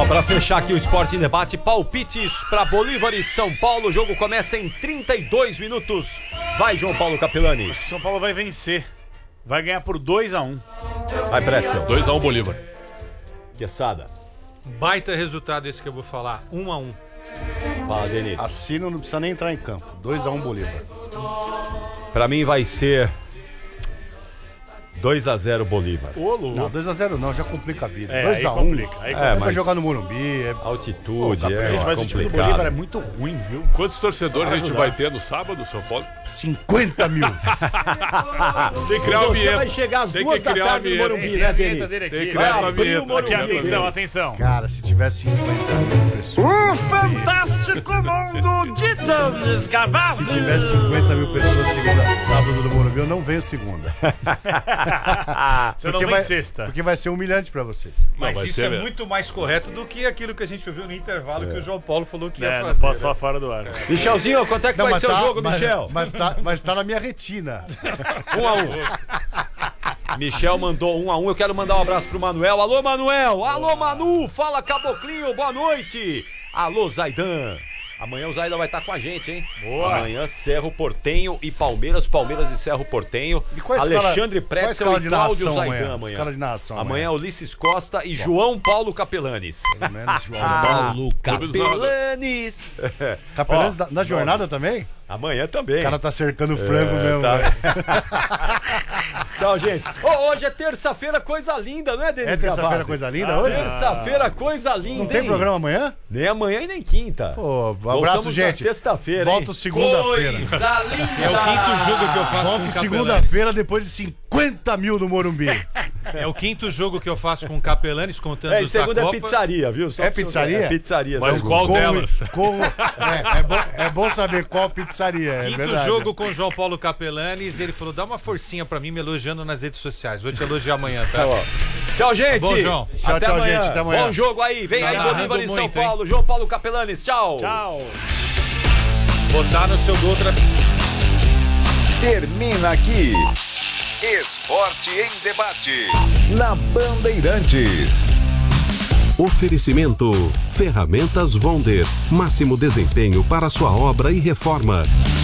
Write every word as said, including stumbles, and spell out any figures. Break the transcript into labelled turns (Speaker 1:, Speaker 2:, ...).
Speaker 1: Ó, pra fechar aqui o Esporte em Debate, palpites pra Bolívar e São Paulo. O jogo começa em trinta e dois minutos. Vai, João Paulo Capelani.
Speaker 2: São Paulo vai vencer. Vai ganhar por dois a um.
Speaker 1: Vai, Pretzel.
Speaker 3: dois a um Bolívar.
Speaker 1: Quesada.
Speaker 4: Baita resultado esse que eu vou falar. um a um.
Speaker 1: Fala, Denis.
Speaker 5: Assino, não precisa nem entrar em campo. dois a um Bolívar.
Speaker 1: Pra mim vai ser dois a zero Bolívar.
Speaker 2: Ô, louco.
Speaker 5: Não, dois a zero não, já complica a vida.
Speaker 2: É,
Speaker 5: dois
Speaker 2: aí
Speaker 5: a um.
Speaker 2: complica. Aí
Speaker 1: É,
Speaker 2: complica.
Speaker 5: Vai
Speaker 1: mas
Speaker 5: jogar no Morumbi. É...
Speaker 1: altitude,
Speaker 5: Pô,
Speaker 1: é
Speaker 2: Gente, mas o time do
Speaker 1: complicado.
Speaker 2: Bolívar é muito ruim, viu?
Speaker 3: Quantos torcedores a gente vai ter no sábado, São Paulo?
Speaker 5: cinquenta mil.
Speaker 3: Tem que criar uma
Speaker 1: Você
Speaker 3: vinheta.
Speaker 1: vai chegar às
Speaker 3: Tem
Speaker 1: duas
Speaker 3: que
Speaker 1: da
Speaker 3: criar uma
Speaker 1: tarde no
Speaker 3: vinheta.
Speaker 1: Morumbi, né, Denis?
Speaker 3: Tem que
Speaker 2: Vai
Speaker 3: criar uma
Speaker 1: abrir o
Speaker 3: vinheta.
Speaker 1: Morumbi.
Speaker 2: Aqui, atenção, atenção.
Speaker 5: Cara, se tivesse cinquenta mil pessoas.
Speaker 6: O fantástico mundo de Denis
Speaker 5: Se
Speaker 6: Gavazzi.
Speaker 5: tivesse cinquenta mil pessoas segunda, sábado no Morumbi, eu não venho segunda.
Speaker 2: Você não
Speaker 5: Porque
Speaker 2: vem
Speaker 5: vai,
Speaker 2: sexta.
Speaker 5: porque vai ser humilhante pra vocês.
Speaker 4: Mas
Speaker 3: vai
Speaker 4: isso
Speaker 3: ser
Speaker 4: é
Speaker 3: mesmo.
Speaker 4: muito mais correto do que aquilo que a gente ouviu no intervalo que o João Paulo falou que ia
Speaker 2: É, não
Speaker 4: fazer.
Speaker 2: posso
Speaker 4: né?
Speaker 2: falar fora do ar.
Speaker 1: Michelzinho, quanto é que
Speaker 5: Não,
Speaker 1: vai
Speaker 5: mas
Speaker 1: ser
Speaker 5: tá,
Speaker 1: o jogo,
Speaker 5: mas,
Speaker 1: Michel?
Speaker 5: Mas tá, mas tá na minha retina.
Speaker 1: Um a um. Michel mandou um a um. Eu quero mandar um abraço pro Manuel. Alô, Manuel! Alô, Manu! Fala, Caboclinho! Boa noite! Alô, Zaidan! Amanhã o Zaidan vai estar com a gente, hein?
Speaker 2: Boa.
Speaker 1: Amanhã, Cerro Portenho e Palmeiras. Palmeiras e Cerro Portenho.
Speaker 5: E qual é a escala-
Speaker 1: Alexandre
Speaker 5: qual é a
Speaker 1: Pretzel
Speaker 5: escala
Speaker 1: e
Speaker 5: de
Speaker 1: Cláudio
Speaker 5: narração
Speaker 1: Zaidan
Speaker 5: amanhã?
Speaker 1: amanhã.
Speaker 5: Escala de narração
Speaker 1: Amanhã
Speaker 5: amanhã.
Speaker 1: Ulisses Costa e João Paulo Capelanes.
Speaker 5: Pelo menos, João.
Speaker 1: Paulo
Speaker 3: Clube dos
Speaker 1: Capelanes!
Speaker 5: Capelanes
Speaker 1: Ó,
Speaker 5: da- na jornada também?
Speaker 1: Amanhã também.
Speaker 5: O cara tá cercando o frango mesmo.
Speaker 1: tá.
Speaker 5: velho.
Speaker 1: Tchau, gente. Ô, hoje é terça-feira, coisa linda, não é, Denis
Speaker 5: É terça-feira
Speaker 1: Gavazzi?
Speaker 5: coisa linda
Speaker 2: Ah,
Speaker 5: hoje?
Speaker 1: Terça-feira, coisa linda,
Speaker 5: Não tem
Speaker 1: hein?
Speaker 5: programa amanhã?
Speaker 1: Nem amanhã e nem quinta.
Speaker 5: Pô, um
Speaker 1: Voltamos
Speaker 5: abraço,
Speaker 1: na
Speaker 5: gente.
Speaker 1: sexta-feira, hein?
Speaker 5: Volto segunda-feira.
Speaker 4: É o quinto jogo que eu faço
Speaker 5: Volto
Speaker 4: com o Capelani.
Speaker 5: segunda-feira depois de cinquenta mil no Morumbi.
Speaker 4: É o quinto jogo que eu faço com o Capelanes, contando
Speaker 1: É, e
Speaker 4: da
Speaker 1: segunda é
Speaker 4: Copa.
Speaker 1: pizzaria, viu? Só
Speaker 5: É
Speaker 1: pra você-
Speaker 5: pizzaria?
Speaker 1: É pizzaria.
Speaker 3: Mas
Speaker 1: São-
Speaker 3: qual
Speaker 5: Corro-
Speaker 3: delas?
Speaker 5: corro- é, é bom, é bom saber qual pizzaria. É
Speaker 4: Quinto
Speaker 5: verdade.
Speaker 4: jogo com o João Paulo Capelanes, ele falou, dá uma forcinha pra mim, me elogiando nas redes sociais. Vou te elogiar amanhã, tá?
Speaker 1: Tá bom. Tchau, gente.
Speaker 4: Tá bom, João.
Speaker 5: Tchau,
Speaker 1: até
Speaker 5: tchau,
Speaker 1: amanhã.
Speaker 5: gente. Até amanhã.
Speaker 1: Bom jogo aí. Vem
Speaker 4: Tá
Speaker 1: aí,
Speaker 4: narrando
Speaker 1: Bolívar e São
Speaker 4: muito, hein?
Speaker 1: Paulo. João Paulo Capelanes. Tchau.
Speaker 2: Tchau.
Speaker 4: Botar no seu gol outra...
Speaker 7: Termina aqui. Esporte em Debate. Na Bandeirantes.
Speaker 8: Oferecimento Ferramentas Wonder. Máximo desempenho para sua obra e reforma.